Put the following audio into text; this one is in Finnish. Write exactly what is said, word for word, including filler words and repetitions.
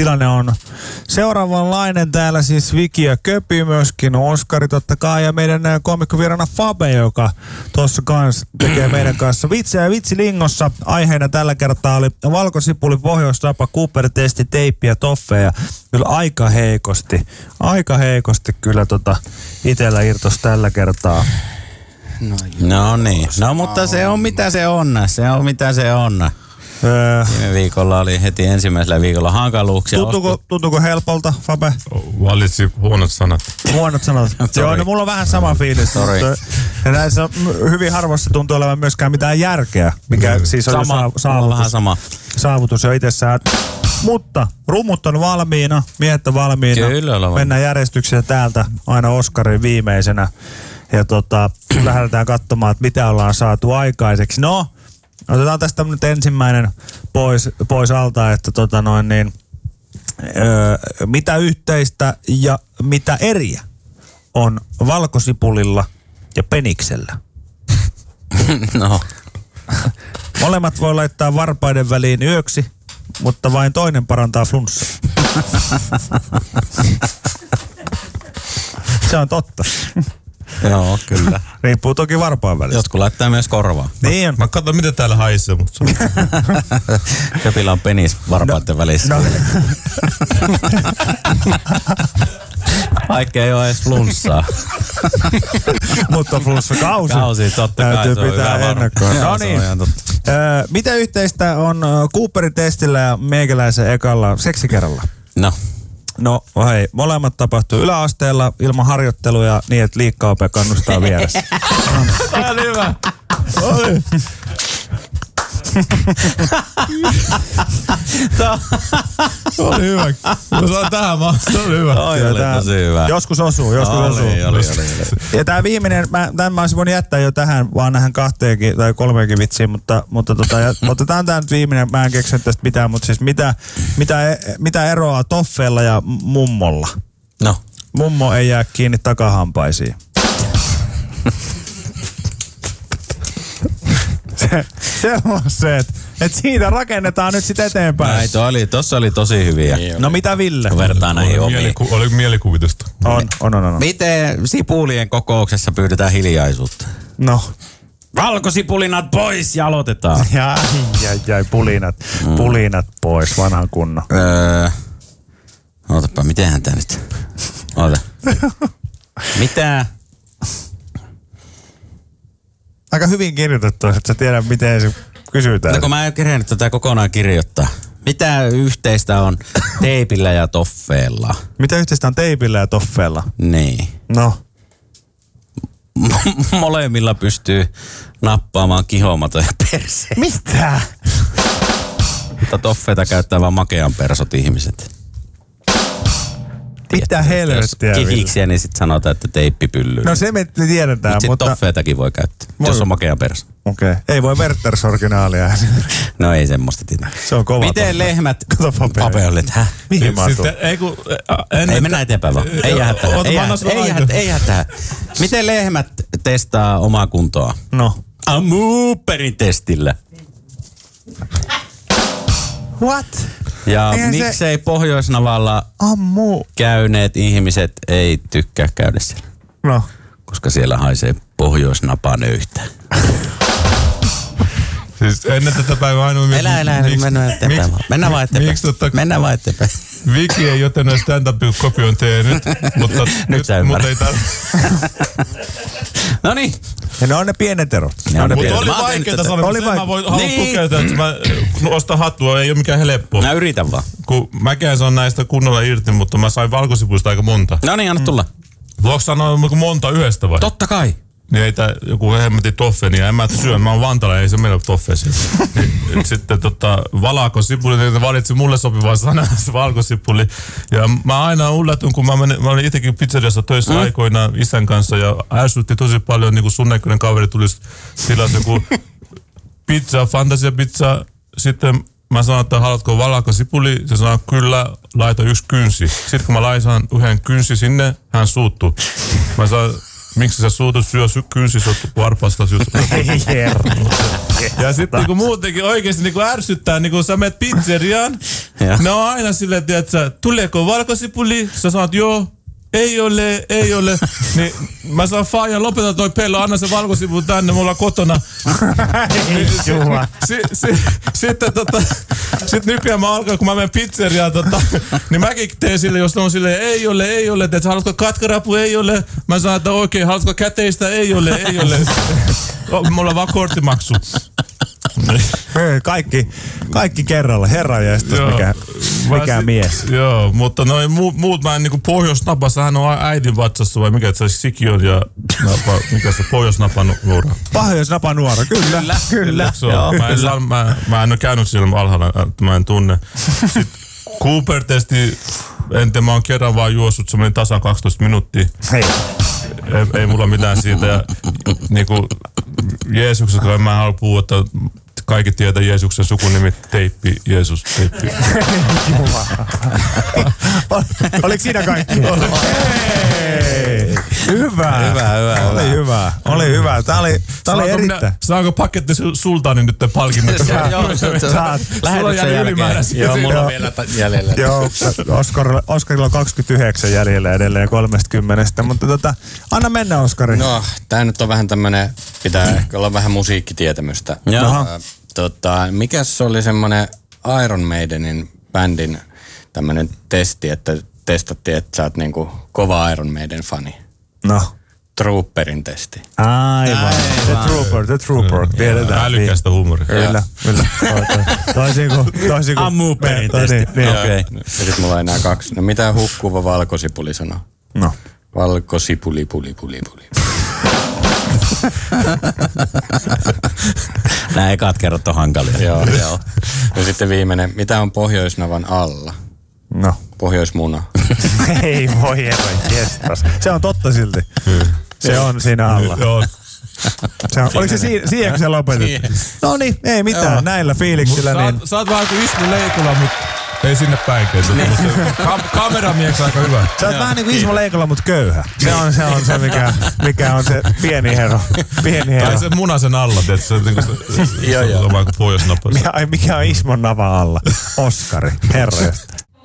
tilanne on seuraavanlainen täällä siis Viki ja Köpi, myöskin Oskari totta kai ja meidän koomikkovirana Fabe, joka tuossa kanssa tekee meidän kanssa vitsiä ja vitsilingossa. Aiheena tällä kertaa oli valkosipuli, pohjoisnapa, Cooper-testi, teippi ja toffeja. Kyllä aika heikosti, aika heikosti kyllä tota itellä irtos tällä kertaa. No, no niin, no mutta se on mitä se on, se on mitä se on. Öö. Viime viikolla oli heti ensimmäisellä viikolla hankaluuksia. Tuntuuko, tuntuuko helpolta, Fabe? Valitsi huonot sanat. Huonot sanat. Joo, no mulla on vähän sama fiilis. Ja näissä hyvin harvassa tuntuu olevan myöskään mitään järkeä, mikä mm. siis on sama, saavutus, vähän sama. saavutus jo itsessään. Mutta rummut on valmiina, miehet on valmiina. Kyllä, mennään järjestyksessä täältä aina Oskarin viimeisenä. Ja tota, lähdetään katsomaan, että mitä ollaan saatu aikaiseksi. No, otetaan tästä nyt ensimmäinen pois, pois alta, että tota noin niin, öö, mitä yhteistä ja mitä eriä on valkosipulilla ja peniksellä? No. Molemmat voi laittaa varpaiden väliin yöksi, mutta vain toinen parantaa flunssaa. Se on totta. Joo, kyllä. Riippuu toki varpaan välistä. Jotkut laittaa myös korvaa. Niin on. Mä katson, mitä täällä haisee, mutta... Köpillä on penis varpaiden no, välissä. No. Vaikka ei ole edes flunssaa. Mutta flunssa kausi. Kausi, totta kai. Täytyy pitää ennakkoon. No niin. Öö, mitä yhteistä on Cooperin testillä ja meikäläisen ekalla seksikerralla? No. No hei, molemmat tapahtuu yläasteella ilman harjoitteluja niin, että liikkaope kannustaa vieressä. Tämä on hyvä. Oi. Se oli hyvä. Mä saan tähän maan. Se oli hyvä. Oi, oli tosi hyvä. Joskus osuu, joskus oli, osuu. Oli, oli, oli. Ja tää viimeinen, mä, tämän mä olisin voinut jättää jo tähän, vaan nähän kahteenkin tai kolmeenkin vitsiin, mutta, mutta tota, ja, otetaan tää nyt viimeinen. Mä en keksi tästä mitään, mutta siis mitä, mitä, mitä eroaa toffeella ja mummolla? No. Mummo ei jää kiinni takahampaisiin. Se, se on se, että et siitä rakennetaan nyt sit eteenpäin. Näitä oli, tossa oli tosi hyviä. No mitä Ville? Vertaan näihin oli, omiin. mieliku, oli mielikuvitusta. On, on, on, on. Miten sipulien kokouksessa pyydetään hiljaisuutta? No. Valkosipulinat pois ja aloitetaan. Jai, jai, jai, pulinat, mm. pulinat pois, vanhan kunnon. Öö, ootapa, mitenhän tää nyt? Oota. Mitä? Aika hyvin kirjoitettu, että sä tiedät, miten se kysytään. No kun mä en ole kerennyt tätä kokonaan kirjoittaa. Mitä yhteistä on teipillä ja toffeella? Mitä yhteistä on teipillä ja toffeella? Niin. No. M- molemmilla pystyy nappaamaan kihomatoja perseen. Mitä? Mutta toffeita käyttää vaan makean persot ihmiset. Mitä helvettiä? Kihiksiä, niin sit sanotaan, että teippi pyllyy. No se me tiedetään, Mut sit mutta... toffeetakin voi käyttää, voi... jos on makea perso. Okei. Okay. Ei voi Werthers-originaalia. No ei semmoista tiedä. Se on kova. Miten toffe. Lehmät... Kato Papeolle, häh? Mihin mä tuun? Ei, kun, en, ei mennä eteenpäin vaan. Ei jää tähän. Ei jää, ei, jää, ei jää tähän. Miten lehmät testaa omaa kuntoa? No. Cooperin testillä. What? Ja eihän miksei se... Pohjoisnavalla Ammu. käyneet ihmiset ei tykkää käydä siellä? No. Koska siellä haisee pohjoisnapanöyhtä. Siis ennen tätä päivää ainoa... Elä, elä, miksi, mennään eteenpäin. Miksi, mennään vaan eteenpäin. Miksi, tota, mennään vaan eteenpäin. Viki ei joten stand-up-kopion tehnyt, mutta... Nyt sä ymmärrät. No niin. Ja ne on ne pienet erot. Ne on ne pienet. Mutta oli vaikeeta sanoa, että vaik- mä voin halua niin. tukea, että mä ostan hattua, ei ole mikään helppoa. Mä yritän vaan. Kun mäkään saan näistä kunnolla irti, mutta mä sain valkosipuista aika monta. No niin, anna tulla. Voinko sanoa monta yhdestä vai? Totta kai. Niin ei tää joku hemmetin toffe, niin en mä syö. Mä oon Vantala, ei se meillä ole toffe siellä. Sitten tota, valakosipuli, niin valitsi mulle sopivaa sana, valkosipuli. Ja mä aina yllätyn, kun mä, menin, mä olin itsekin pizzeriassa töissä mm. aikoinaan isän kanssa ja ärsytti tosi paljon, niin kuin sun näköinen kaveri tulisi tilasi joku pizza, fantasiapizza. Sitten mä sanoin, että haluatko valakosipuli? Se sanoi, kyllä, laita yksi kynsi. Sitten kun mä laitan yhden kynsi sinne, hän suuttuu. Mä sanoin, miksi sä suutut syö kynsi, sä oot varpasta just. Ja sitten niin muutenkin oikeesti niin ärsyttää, niin kun sä menet pizzeriaan ne on aina silleen, että tuleeko valkosipuli? Sä sanot, joo. Ei ole, ei ole. Niin mä saan faajan, lopeta toi pello, anna se valkosipuli tänne, mulla kotona. Sitten tota, sit nykyään mä alkan, kun mä menen pizzeriaan, tota, niin mäkin teen sille, jos on silleen, ei ole, ei ole, että haluatko katkarapu, ei ole. Mä sanon, että oikein, haluatko käteistä, ei ole, ei ole. Mulla on vaan korttimaksu. Kaikki, kaikki kerralla, herra jästäs, mikä, mikä sit, mies. Joo, mutta noin muut, muut mä en niinku pohjoisnapassa, hän on äidin vatsassa vai mikä, että se olisi sikiön ja napa, mikä se pohjoisnapanuora. Pohjoisnapanuora, kyllä, kyllä. kyllä. Joo, mä, en saa, mä, mä en ole käynyt siellä alhaalla, mä en tunne. Sitten Cooper-testi, en tiedä, mä oon kerran vaan juossut, se meni tasan kaksitoista minuuttia. Hei. Ei, ei mulla mitään siitä. Ja niinku Jeesuksesta, mä en halua puhua, että kaikki tietää Jeesuksen sukunimi, Teippi, Jeesus, Teippi. Oliko siinä kaikki? Hei! Hyvä. Hyvä, hyvä. Oli hyvä. Oli hyvä. Tää oli, tää oli erittäin. Saanko paketti sultaani nyt palkinnoksi? Joo, saat. Lähetyksen jälkeen. Joo, mulla on vielä jäljellä. Joo, Oskarilla, Oskarilla on kaksikymmentäyhdeksän jäljellä edelleen kolmekymmentä. Mutta tota, anna mennä, Oskari. No, tää nyt on vähän tämmönen, pitää ehkä olla vähän musiikkitietämystä. Joo. Tota, mikäs oli semmonen Iron Maidenin bändin tämmönen testi, että testattiin, että sä oot niinku kova Iron Maiden fani. No. Trooperin testi. Aivan. The Trooper, The Trooper. Tiedetään. Älykästä huumoria. Kyllä, kyllä. Toisin kuin... Toisin kuin... Ammuperin testi. Niin, Okei. Ja sit mulla on enää kaksi. No mitä hukkuva valkosipuli sanoo? No. Valkosipuli, puli, puli, puli. Nää ekat kerrot on hankalia. Joo, joo. Ja sitten viimeinen. Mitä on pohjoisnavan alla? No. Pohjoismuna. Ei voi herra jestas. Se on totta silti. Se on siinä alla. Joo. Se on, oliko se siihen, siihen kun se lopetettiin? No niin, ei mitään. Joo. Näillä fiiliksillä. Niin. Niin... Sä oot vähän kuin Ismo Leikola, mutta ei sinne päinkin. Kam- kameramies aika hyvä. Sä oot vähän niin kuin Ismo Leikola, mutta köyhä. Se on se, on se mikä, mikä on se pieni hero. Pieni hero. Tai se munasen alla, teet se, niin se, se, se on vähän kuin pohjoisnapassa. Mikä, mikä on Ismon nava alla? Oskari, herra.